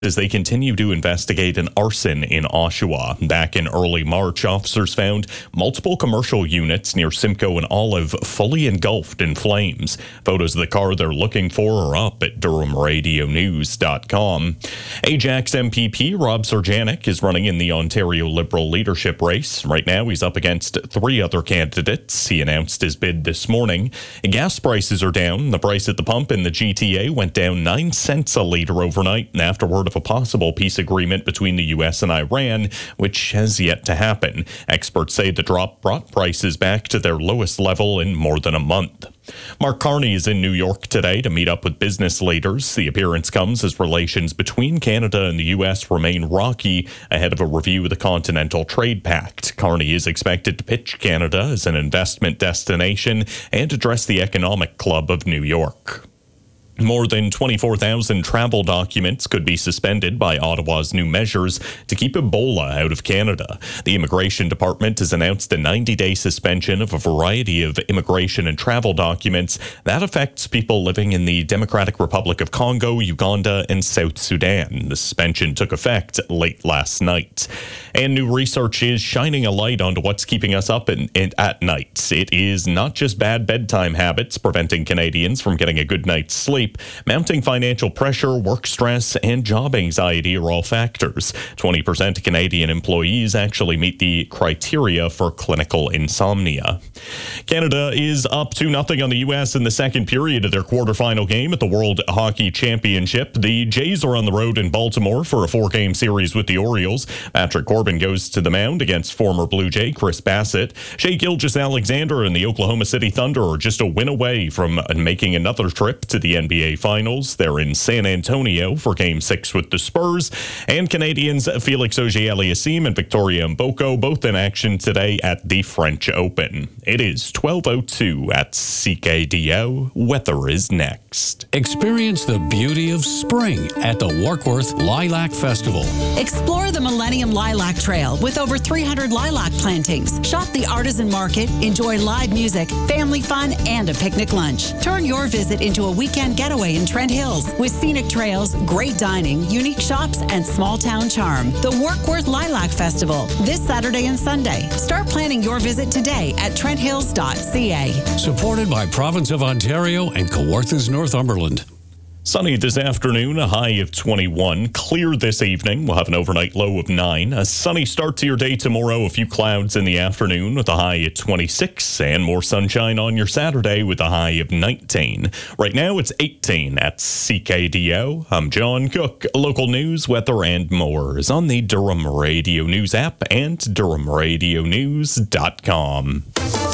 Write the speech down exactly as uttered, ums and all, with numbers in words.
As they continue to investigate an arson in Oshawa. Back in early March, officers found multiple commercial units near Simcoe and Olive fully engulfed in flames. Photos of the car they're looking for are up at Durham Radio News dot com. Ajax M P P Rob Serjanik is running in the Ontario Liberal leadership race. Right now, he's up against three other candidates. He announced his bid this morning. Gas prices are down. The price at the pump in the G T A went down nine cents a litre overnight, and afterward of a possible peace agreement between the U S and Iran, which has yet to happen. Experts say the drop brought prices back to their lowest level in more than a month. Mark Carney is in New York today to meet up with business leaders. The appearance comes as relations between Canada and the U S remain rocky ahead of a review of the Continental Trade Pact. Carney is expected to pitch Canada as an investment destination and address the Economic Club of New York. More than twenty-four thousand travel documents could be suspended by Ottawa's new measures to keep Ebola out of Canada. The Immigration Department has announced a ninety-day suspension of a variety of immigration and travel documents that affects people living in the Democratic Republic of Congo, Uganda, and South Sudan. The suspension took effect late last night. And new research is shining a light onto what's keeping us up in, in, at night. It is not just bad bedtime habits preventing Canadians from getting a good night's sleep. Mounting financial pressure, work stress, and job anxiety are all factors. twenty percent of Canadian employees actually meet the criteria for clinical insomnia. Canada is up two nothing on the U S in the second period of their quarterfinal game at the World Hockey Championship. The Jays are on the road in Baltimore for a four-game series with the Orioles. Patrick Corbin goes to the mound against former Blue Jay Chris Bassett. Shea Gilgeous-Alexander and the Oklahoma City Thunder are just a win away from making another trip to the N B A Finals. They're in San Antonio for Game six with the Spurs. And Canadians Felix Auger-Aliassime and Victoria Mboko both in action today at the French Open. It is twelve oh two at C K D O. Weather is next. Experience the beauty of spring at the Warkworth Lilac Festival. Explore the Millennium Lilac Trail with over three hundred lilac plantings. Shop the artisan market, enjoy live music, family fun, and a picnic lunch. Turn your visit into a weekend getaway in Trent Hills with scenic trails, great dining, unique shops, and small town charm. The Warkworth Lilac Festival, this Saturday and Sunday. Start planning your visit today at trent hills dot c a. Supported by Province of Ontario and Kawarthas Northumberland. Sunny this afternoon, a high of twenty-one. Clear this evening. We'll have an overnight low of nine. A sunny start to your day tomorrow. A few clouds in the afternoon with a high at twenty-six. And more sunshine on your Saturday with a high of nineteen. Right now it's eighteen at C K D O. I'm John Cook. Local news, weather, and more is on the Durham Radio News app and durham radio news dot com.